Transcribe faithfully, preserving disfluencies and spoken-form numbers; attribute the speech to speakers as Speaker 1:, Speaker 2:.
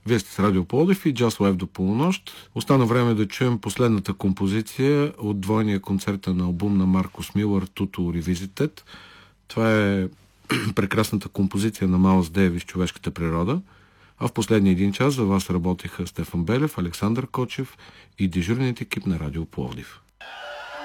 Speaker 1: Вие сте с Радио Пловдив и Just Live до полунощ. Остана време да чуем последната композиция от двойния концертен албум на Маркус Милър "Tutu Revisited". Това е прекрасната композиция на Майлс Дейвис "Човешката природа". А в последния един час за вас работеха Стефан Белев, Александър Кочев и дежурният екип на Радио Пловдив.